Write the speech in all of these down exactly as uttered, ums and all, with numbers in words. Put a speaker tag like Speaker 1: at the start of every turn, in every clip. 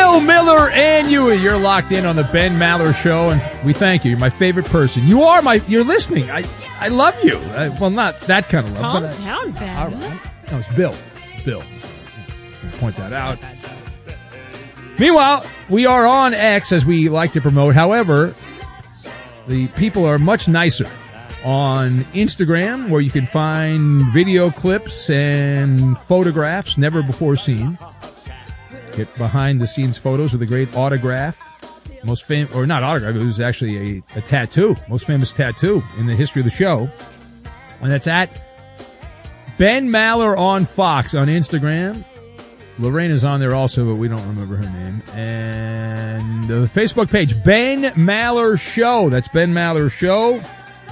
Speaker 1: Bill Miller and you. You're locked in on the Ben Maller Show, and we thank you. You're my favorite person. You are my. You're listening. I I love you. I, well, not that kind of love.
Speaker 2: Calm
Speaker 1: but
Speaker 2: down, Ben.
Speaker 1: All right. No, it's Bill. Bill. I'll point that out. Meanwhile, we are on X, as we like to promote. However, the people are much nicer on Instagram, where you can find video clips and photographs never before seen. Get behind-the-scenes photos with a great autograph. Most famous, or not autograph, it was actually a, a tattoo. Most famous tattoo in the history of the show. And that's at Ben Maller on Fox on Instagram. Lorraine is on there also, but we don't remember her name. And the Facebook page, Ben Maller Show. That's Ben Maller Show.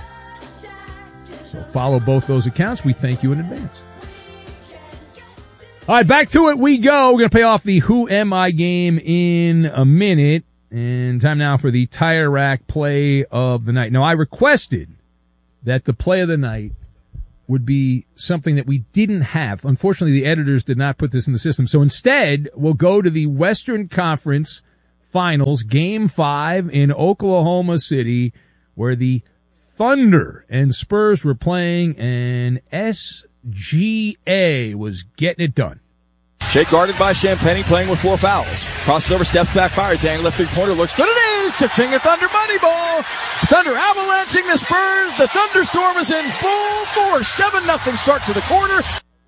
Speaker 1: So follow both those accounts. We thank you in advance. All right, back to it we go. We're going to pay off the Who Am I game in a minute. And time now for the Tire Rack play of the night. Now, I requested that the play of the night would be something that we didn't have. Unfortunately, the editors did not put this in the system. So instead, we'll go to the Western Conference Finals, Game five in Oklahoma City, where the Thunder and Spurs were playing, and S G A was getting it done.
Speaker 3: Shake guarded by Champagny, playing with four fouls. Crosses over, steps back, fires, angle left three-pointer, looks good. It is! Cha-ching, a Thunder money ball. Thunder avalanching the Spurs. The Thunderstorm is in full force. seven nothing start to the quarter.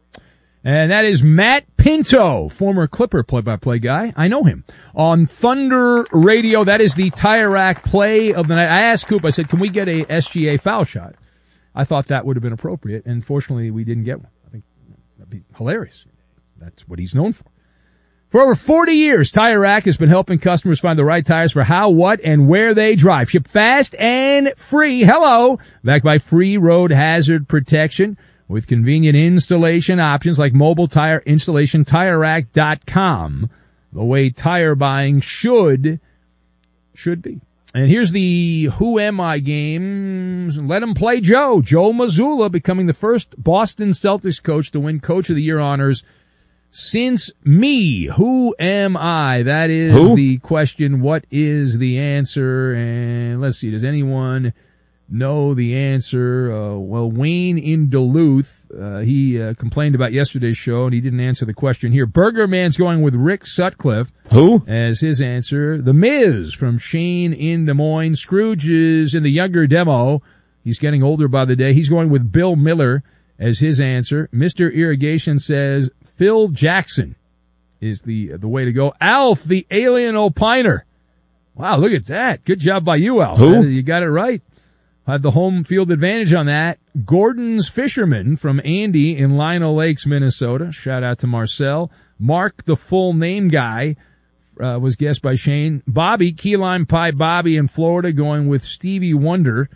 Speaker 1: And that is Matt Pinto, former Clipper play-by-play guy. I know him. On Thunder Radio, that is the Tire Rack play of the night. I asked Coop, I said, can we get a S G A foul shot? I thought that would have been appropriate, and fortunately we didn't get one. I think that'd be hilarious. That's what he's known for. For over forty years, Tire Rack has been helping customers find the right tires for how, what, and where they drive. Ship fast and free. Hello. Backed by free road hazard protection with convenient installation options like mobile tire installation, tire rack dot com. The way tire buying should, should be. And here's the Who Am I game. Let him play Joe. Joe Mazzulla becoming the first Boston Celtics coach to win Coach of the Year honors since me. Who am I? That is Who? the question. What is the answer? And let's see, does anyone know the answer? Uh, well, Wayne in Duluth, uh, he uh, complained about yesterday's show, and he didn't answer the question here. Burger Man's going with Rick Sutcliffe.
Speaker 4: Who?
Speaker 1: As his answer. The Miz from Shane in Des Moines. Scrooge is in the younger demo. He's getting older by the day. He's going with Bill Miller as his answer. Mister Irrigation says Phil Jackson is the the way to go. Alf, the alien opiner. Wow, look at that. Good job by you, Alf.
Speaker 4: Who?
Speaker 1: You got it right. Had the home field advantage on that. Gordon's Fisherman from Andy in Lino Lakes, Minnesota. Shout out to Marcel. Mark, the full name guy, uh, was guessed by Shane. Bobby, Key Lime Pie Bobby in Florida, going with Stevie Wonder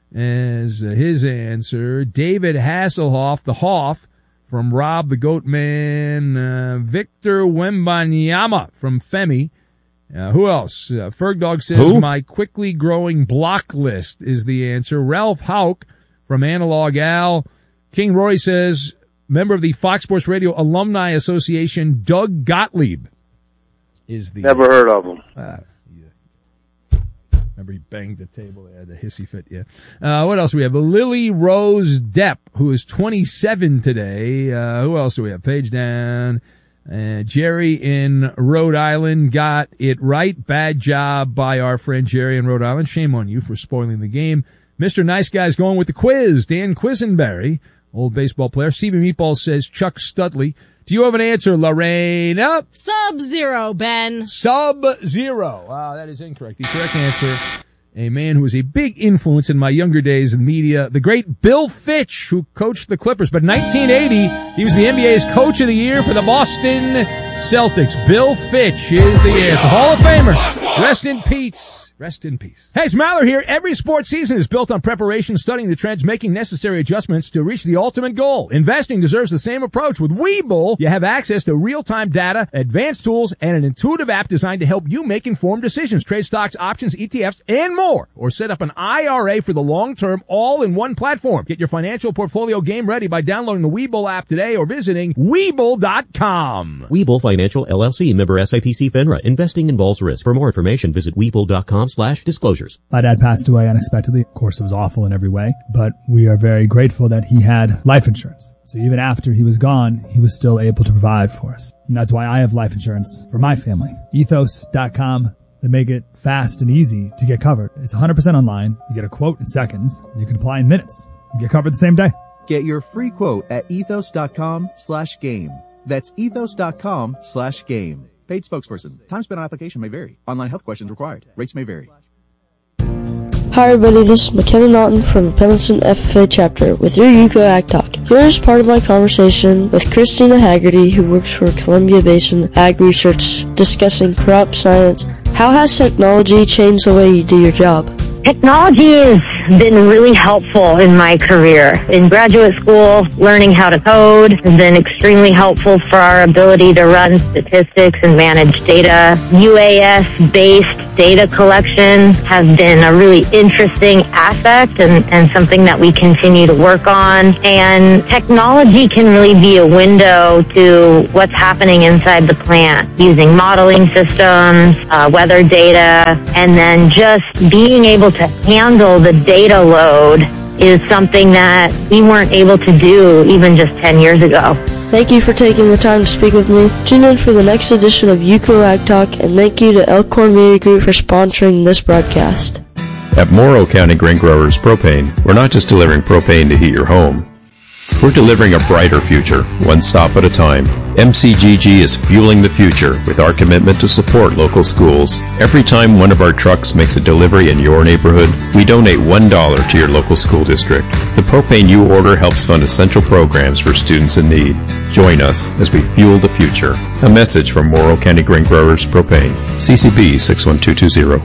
Speaker 1: as uh, his answer. David Hasselhoff, the Hoff, from Rob the Goatman. Uh, Victor Wembanyama from Femi. Uh, who else? Uh, Fergdog says,
Speaker 4: Who?
Speaker 1: my quickly growing block list is the answer. Ralph Hauk from Analog Al. King Roy says, member of the Fox Sports Radio Alumni Association, Doug Gottlieb is the...
Speaker 5: Never heard of him.
Speaker 1: Uh, yeah. Remember he banged the table. Yeah, the hissy fit, yeah. Uh, what else do we have? Lily Rose Depp, who is twenty-seven today. Uh, who else do we have? Page down. Uh, Jerry in Rhode Island got it right. Bad job by our friend Jerry in Rhode Island. Shame on you for spoiling the game. Mister Nice Guy's going with the quiz. Dan Quisenberry, old baseball player. C B Meatball says Chuck Studley. Do you have an answer, Lorraine? Up.
Speaker 2: Sub-Zero, Ben.
Speaker 1: Sub-Zero. Wow, that is incorrect. The correct answer, a man who was a big influence in my younger days in media, the great Bill Fitch, who coached the Clippers. But nineteen eighty, he was the N B A's Coach of the Year for the Boston Celtics. Bill Fitch is the answer. Hall of Famer. Rest in peace. Rest in peace. Hey, it's Maller here. Every sports season is built on preparation, studying the trends, making necessary adjustments to reach the ultimate goal. Investing deserves the same approach. With Webull, you have access to real-time data, advanced tools, and an intuitive app designed to help you make informed decisions. Trade stocks, options, E T Fs, and more. Or set up an I R A for the long term, all in one platform. Get your financial portfolio game ready by downloading the Webull app today or visiting Webull dot com.
Speaker 4: Webull Financial, L L C, member S I P C FINRA. Investing involves risk. For more information, visit Webull dot com slash disclosures.
Speaker 5: My dad passed away unexpectedly. Of course, it was awful in every way, but we are very grateful that he had life insurance. So even after he was gone, he was still able to provide for us. And that's why I have life insurance for my family. Ethos dot com. They make it fast and easy to get covered. It's one hundred percent online. You get a quote in seconds, and you can apply in minutes. You get covered the same day.
Speaker 6: Get your free quote at ethos dot com slash game. That's ethos dot com slash game. Paid spokesperson. Time spent on application may vary. Online health questions required. Rates may vary.
Speaker 7: Hi everybody, this is McKenna Naughton from the Pendleton F F A chapter with your UCO Ag Talk. Here's part of my conversation with Christina Haggerty, who works for Columbia Basin Ag Research, discussing crop science. How has technology changed the way you do your job?
Speaker 8: Technology has been really helpful in my career. In graduate school, learning how to code has been extremely helpful for our ability to run statistics and manage data. U A S-based data collection has been a really interesting aspect and, and something that we continue to work on. And technology can really be a window to what's happening inside the plant, using modeling systems, uh, weather data, and then just being able to to handle the data load is something that we weren't able to do even just ten years ago.
Speaker 7: Thank you for taking the time to speak with me. Tune in for the next edition of UCO Ag Talk, and thank you to Elkhorn Media Group for sponsoring this broadcast.
Speaker 9: At Morrow County Grain Growers Propane, we're not just delivering propane to heat your home. We're delivering a brighter future, one stop at a time. M C G G is fueling the future with our commitment to support local schools. Every time one of our trucks makes a delivery in your neighborhood, we donate one dollar to your local school district. The propane you order helps fund essential programs for students in need. Join us as we fuel the future. A message from Morrow County Grain Growers Propane. C C B six one two two zero.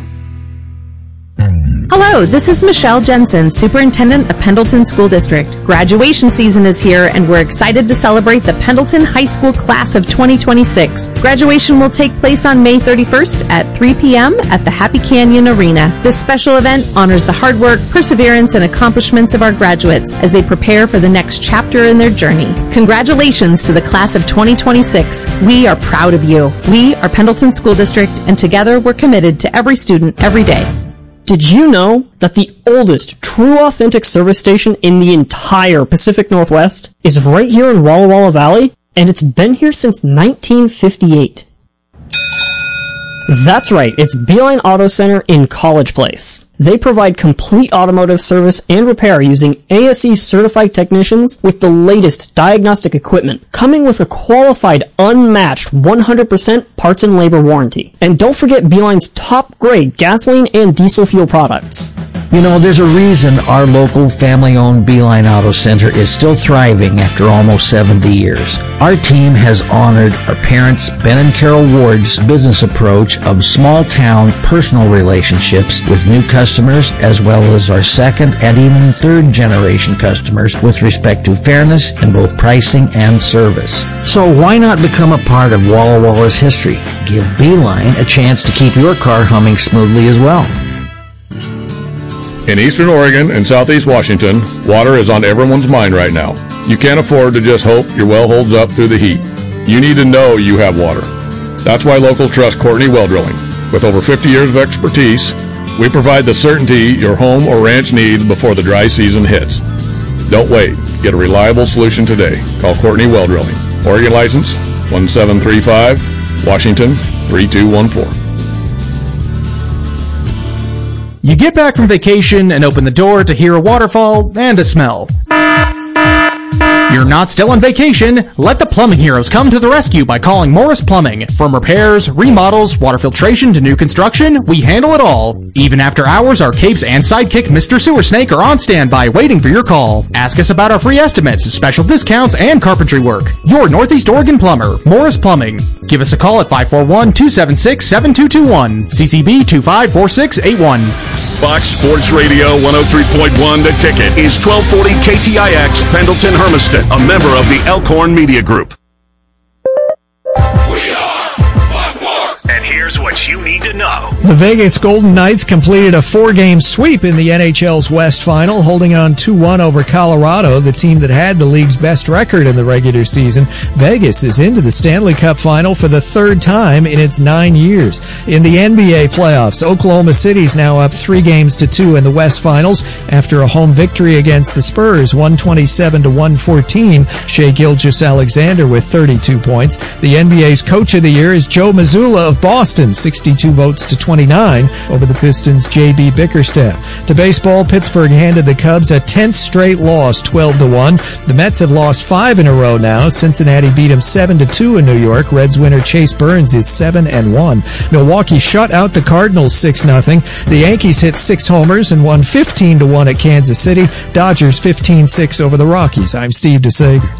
Speaker 10: Hello, this is Michelle Jensen, Superintendent of Pendleton School District. Graduation season is here, and we're excited to celebrate the Pendleton High School Class of twenty twenty-six. Graduation will take place on May thirty-first at three p.m. at the Happy Canyon Arena. This special event honors the hard work, perseverance, and accomplishments of our graduates as they prepare for the next chapter in their journey. Congratulations to the Class of twenty twenty-six. We are proud of you. We are Pendleton School District, and together we're committed to every student, every day.
Speaker 11: Did you know that the oldest true authentic service station in the entire Pacific Northwest is right here in Walla Walla Valley? And it's been here since nineteen fifty-eight. That's right, it's Beeline Auto Center in College Place. They provide complete automotive service and repair using A S E certified technicians with the latest diagnostic equipment, coming with a qualified, unmatched one hundred percent parts and labor warranty. And don't forget Beeline's top grade gasoline and diesel fuel products.
Speaker 12: You know, there's a reason our local family-owned Beeline Auto Center is still thriving after almost seventy years. Our team has honored our parents, Ben and Carol Ward's business approach of small-town personal relationships with new customers, as well as our second and even third generation customers with respect to fairness in both pricing and service. So why not become a part of Walla Walla's history? Give Beeline a chance to keep your car humming smoothly as well.
Speaker 13: In Eastern Oregon and Southeast Washington, water is on everyone's mind right now. You can't afford to just hope your well holds up through the heat. You need to know you have water. That's why locals trust Courtney Well Drilling. With over fifty years of expertise, we provide the certainty your home or ranch needs before the dry season hits. Don't wait. Get a reliable solution today. Call Courtney Well Drilling. Oregon license one seven three five, Washington three two one four.
Speaker 14: You get back from vacation and open the door to hear a waterfall and a smell. You're not still on vacation. Let the plumbing heroes come to the rescue by calling Morris Plumbing. From repairs, remodels, water filtration to new construction, we handle it all. Even after hours, our capes and sidekick Mister Sewer Snake are on standby waiting for your call. Ask us about our free estimates, special discounts, and carpentry work. Your Northeast Oregon plumber, Morris Plumbing. Give us a call at five four one, two seven six, seven two two one. C C B two five four six eight one.
Speaker 15: Fox Sports Radio one oh three point one The Ticket is twelve forty K T I X Pendleton Hermiston, a member of the Elkhorn Media Group.
Speaker 16: We are Fox Sports.
Speaker 15: And here's what you need to know.
Speaker 17: The Vegas Golden Knights completed a four-game sweep in the N H L's West Final, holding on two one over Colorado, the team that had the league's best record in the regular season. Vegas is into the Stanley Cup Final for the third time in its nine years. In the N B A playoffs, Oklahoma City's now up three games to two in the West Finals after a home victory against the Spurs, one twenty-seven to one fourteen. Shai Gilgeous-Alexander with thirty-two points. The N B A's Coach of the Year is Joe Mazzulla of Boston, sixty-two votes to twenty-nine over the Pistons' J B Bickerstaff. To baseball, Pittsburgh handed the Cubs a tenth straight loss, twelve to one. The Mets have lost five in a row now. Cincinnati beat them seven to two in New York. Reds winner Chase Burns is seven and one. Milwaukee shut out the Cardinals six nothing. The Yankees hit six homers and won fifteen to one at Kansas City. Dodgers fifteen six over the Rockies. I'm Steve DeSager.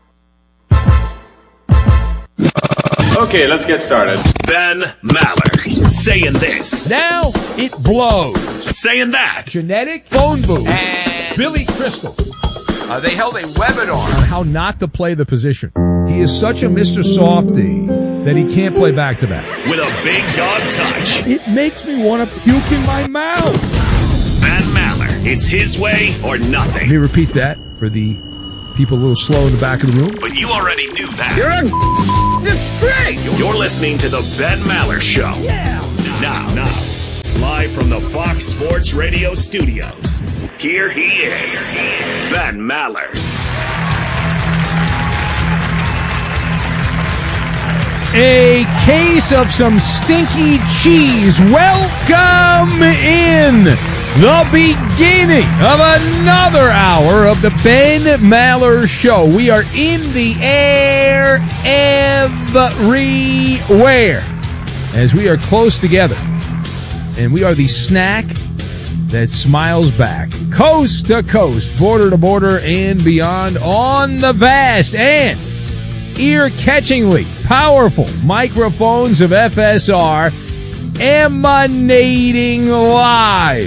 Speaker 18: Okay, let's get started.
Speaker 15: Ben Maller saying this.
Speaker 1: Now it blows.
Speaker 15: Saying that.
Speaker 1: Genetic phone booth. And Billy Crystal. Uh, they held a webinar on how not to play the position. He is such a Mister Softy that he can't play back-to-back.
Speaker 15: With a big dog touch.
Speaker 1: It makes me want to puke in my mouth.
Speaker 15: Ben Maller. It's his way or nothing.
Speaker 1: Let me repeat that for the people a little slow in the back of the room.
Speaker 15: But you already knew that.
Speaker 16: You're a straight.
Speaker 15: You're listening to the Ben Maller Show.
Speaker 16: Yeah.
Speaker 15: Now, now, live from the Fox Sports Radio studios, here he is, Ben Maller.
Speaker 1: A case of some stinky cheese. Welcome in the beginning of another hour of the Ben Maller Show. We are in the air everywhere as we are close together. And we are the snack that smiles back. Coast to coast, border to border, and beyond on the vast and ear-catchingly powerful microphones of F S R, emanating live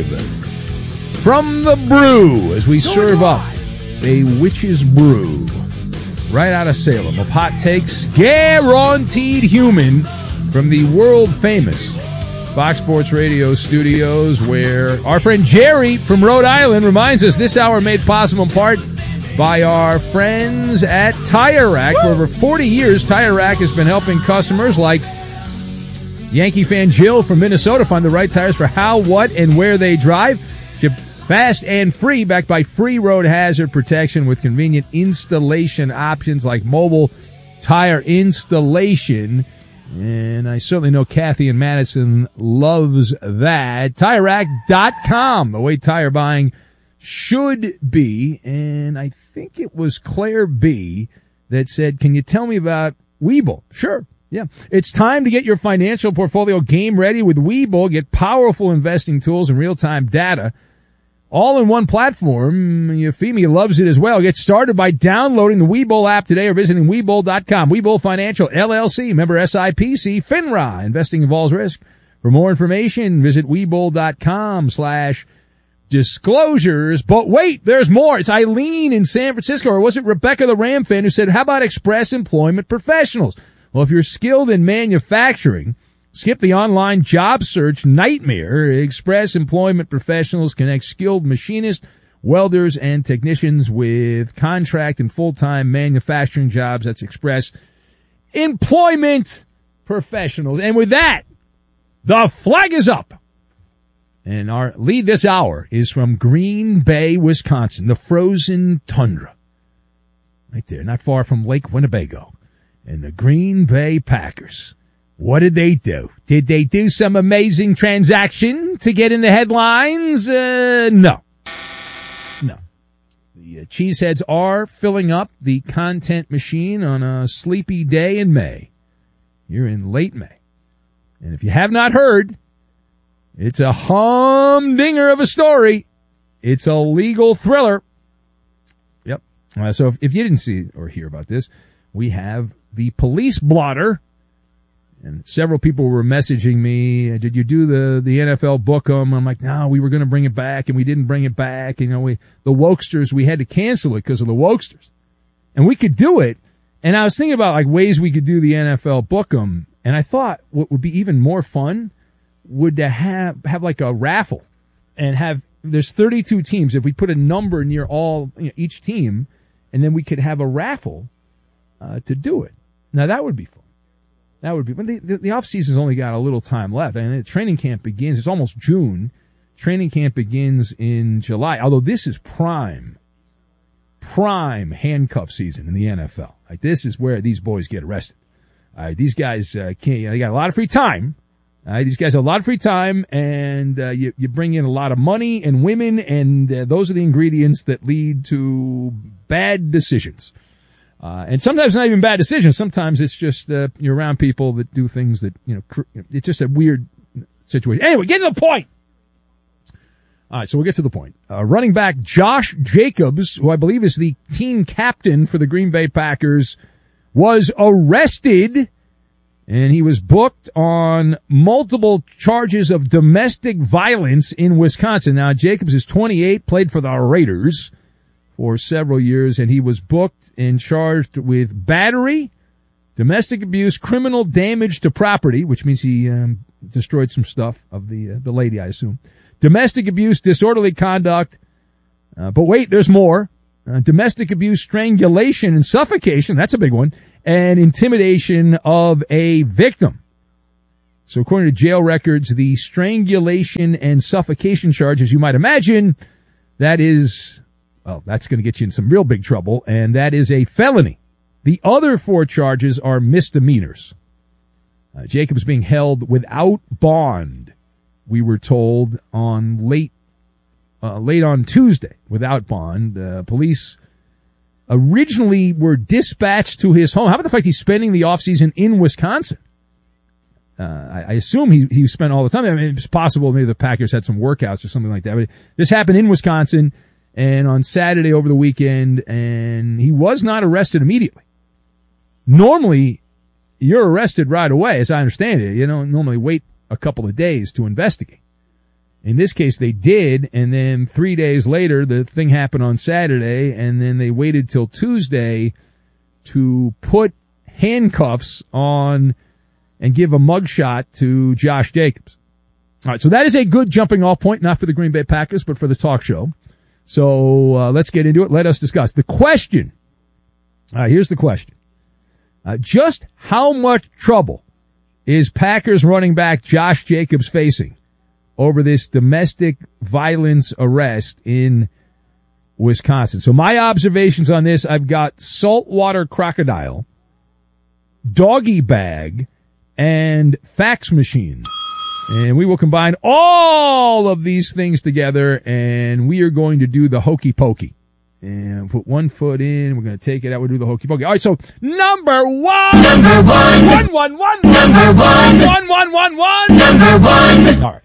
Speaker 1: from the brew as we serve up a witch's brew right out of Salem of hot takes, guaranteed human, from the world-famous Fox Sports Radio studios, where our friend Jerry from Rhode Island reminds us this hour made possible in part by our friends at Tire Rack. For over forty years, Tire Rack has been helping customers like Yankee fan Jill from Minnesota find the right tires for how, what, and where they drive. Ship fast and free, backed by free road hazard protection with convenient installation options like mobile tire installation. And I certainly know Kathy in Madison loves that. Tire Rack dot com, the way tire buying should be. And I think it was Claire B that said, can you tell me about Webull? Sure. Yeah. It's time to get your financial portfolio game ready with Webull. Get powerful investing tools and real-time data all in one platform. Euphemia loves it as well. Get started by downloading the Webull app today or visiting Webull dot com. Webull Financial, L L C, member S I P C, FINRA. Investing involves risk. For more information, visit Webull dot com slash disclosures. But wait, there's more. It's Eileen in San Francisco, or was it Rebecca the Ram fan, who said, how about Express Employment Professionals? Well, if you're skilled in manufacturing, skip the online job search nightmare. Express Employment Professionals connect skilled machinists, welders, and technicians with contract and full-time manufacturing jobs. That's Express Employment Professionals. And with that, the flag is up. And our lead this hour is from Green Bay, Wisconsin, the frozen tundra. Right there, not far from Lake Winnebago. And the Green Bay Packers. What did they do? Did they do some amazing transaction to get in the headlines? Uh, no. No. The The uh, cheeseheads are filling up the content machine on a sleepy day in May. You're in late May. And if you have not heard, it's a humdinger of a story. It's a legal thriller. Yep. Uh, so if, if you didn't see or hear about this, we have the police blotter. And several people were messaging me, did you do the, the N F L book 'em? I'm like, no, we were going to bring it back, and we didn't bring it back. You know, we the wokesters, we had to cancel it because of the wokesters. And we could do it. And I was thinking about, like, ways we could do the N F L book 'em. And I thought what would be even more fun would to have, have like a raffle and have, there's thirty-two teams. If we put a number near all, you know, each team, and then we could have a raffle uh, to do it. Now, that would be fun. That would be, but the, the, the off season's only got a little time left. I mean, training camp begins, it's almost June. Training camp begins in July, although this is prime, prime handcuff season in the N F L. Like, this is where these boys get arrested. All right, these guys, uh, can't, you know, they got a lot of free time. All right, these guys have a lot of free time, and, uh, you, you bring in a lot of money and women, and, uh, those are the ingredients that lead to bad decisions. Uh, and sometimes not even bad decisions. Sometimes it's just, uh, you're around people that do things that, you know, cr- it's just a weird situation. Anyway, get to the point. All right, so we'll get to the point. Uh, running back Josh Jacobs, who I believe is the team captain for the Green Bay Packers, was arrested, and he was booked on multiple charges of domestic violence in Wisconsin. Now, Jacobs is twenty-eight, played for the Raiders for several years, and he was booked and charged with battery, domestic abuse, criminal damage to property, which means he um, destroyed some stuff of the uh, the lady, I assume. Domestic abuse, disorderly conduct. Uh, but wait, there's more. Uh, domestic abuse, strangulation, and suffocation. That's a big one. And intimidation of a victim. So according to jail records, the strangulation and suffocation charge, as you might imagine, that is... well, that's going to get you in some real big trouble, and that is a felony. The other four charges are misdemeanors. Uh, Jacobs being held without bond, we were told, on late uh, late on Tuesday, without bond. Uh, police originally were dispatched to his home. How about the fact he's spending the offseason in Wisconsin? Uh, I, I assume he, he spent all the time. I mean, it's possible maybe the Packers had some workouts or something like that, but this happened in Wisconsin. And on Saturday over the weekend, and he was not arrested immediately. Normally, you're arrested right away, as I understand it. You don't normally wait a couple of days to investigate. In this case, they did, and then three days later, the thing happened on Saturday, and then they waited till Tuesday to put handcuffs on and give a mugshot to Josh Jacobs. All right, so that is a good jumping off point, not for the Green Bay Packers, but for the talk show. So uh, let's get into it. Let us discuss. The question, all right, here's the question. Uh, just how much trouble is Packers running back Josh Jacobs facing over this domestic violence arrest in Wisconsin? So my observations on this, I've got saltwater crocodile, doggy bag, and fax machine. And we will combine all of these things together, and we are going to do the hokey pokey. And put one foot in, we're going to take it out, we'll do the hokey pokey. All right, so number one. Number one. One, one, one. Number one. One, one, one, one. Number one. All right.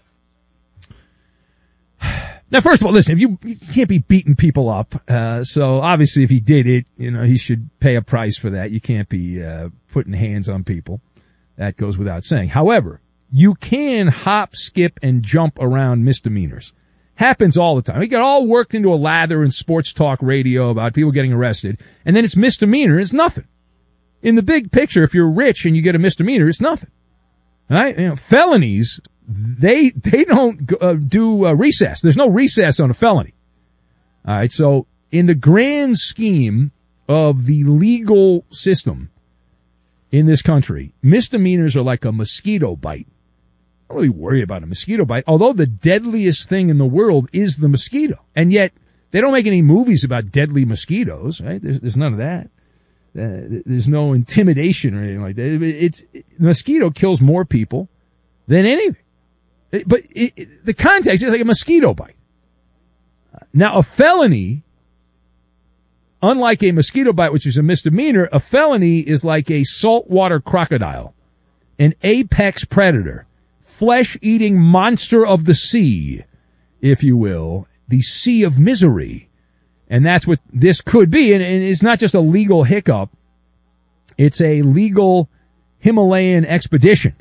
Speaker 1: Now, first of all, listen, if you, you can't be beating people up, uh, so obviously if he did it, you know, he should pay a price for that. You can't be, uh, putting hands on people. That goes without saying. However, you can hop, skip, and jump around misdemeanors. Happens all the time. We get all worked into a lather in sports talk radio about people getting arrested, and then it's misdemeanor. It's nothing. In the big picture, if you're rich and you get a misdemeanor, it's nothing. All right? You know, felonies, they they don't uh, do uh, recess. There's no recess on a felony. All right? So in the grand scheme of the legal system in this country, misdemeanors are like a mosquito bite. I don't really worry about a mosquito bite, although the deadliest thing in the world is the mosquito. And yet, they don't make any movies about deadly mosquitoes, right? There's, there's none of that. Uh, there's no intimidation or anything like that. It's, it, the mosquito kills more people than anything. It, but it, it, the context is like a mosquito bite. Now, a felony unlike a mosquito bite, which is a misdemeanor, a felony is like a saltwater crocodile, an apex predator, flesh-eating monster of the sea, if you will, the sea of misery. And that's what this could be. And, and it's not just a legal hiccup. It's a legal Himalayan expedition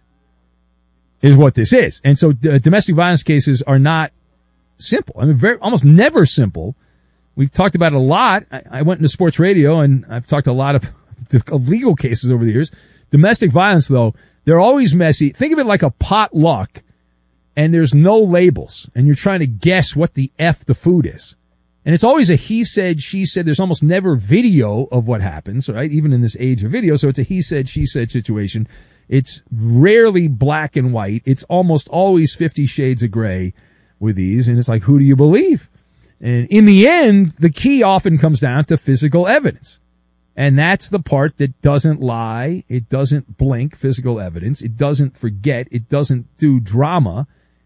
Speaker 1: is what this is. And so uh, domestic violence cases are not simple. I mean, very, almost never simple. We've talked about it a lot. I, I went into sports radio and I've talked a lot of, of legal cases over the years. Domestic violence, though, they're always messy. Think of it like a potluck and there's no labels and you're trying to guess what the F the food is. And it's always a he said, she said. There's almost never video of what happens, right? Even in this age of video. So it's a he said, she said situation. It's rarely black and white. It's almost always fifty shades of gray with these. And it's like, who do you believe? And in the end, the key often comes down to physical evidence. And that's the part that doesn't lie. It doesn't blink physical evidence. It doesn't forget. It doesn't do drama.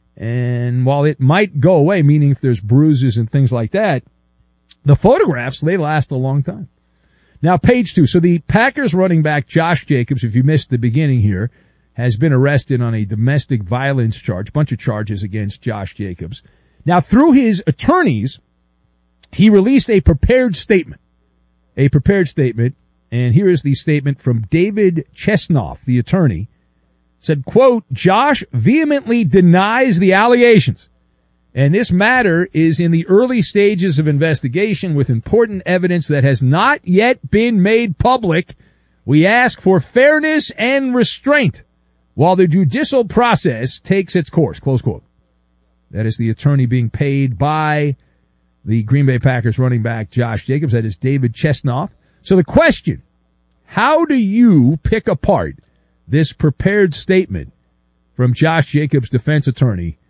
Speaker 1: And while it might go away, meaning if there's bruises and things like that, the photographs, they last a long time. Now, page two. So the Packers running back Josh Jacobs, if you missed the beginning here, has been arrested on a domestic violence charge, bunch of charges against Josh Jacobs. Now, through his attorneys, he released a prepared statement, a prepared statement. And here is the statement from David Chesnoff, the attorney. Said, quote, Josh vehemently denies the allegations, and this matter is in the early stages of investigation with important evidence that has not yet been made public. We ask for fairness and restraint while the judicial process takes its course, close quote. That is the attorney being paid by the Green Bay Packers running back Josh Jacobs. That is David Chesnoff. So the question, how do you pick apart this prepared statement from Josh Jacobs' defense attorney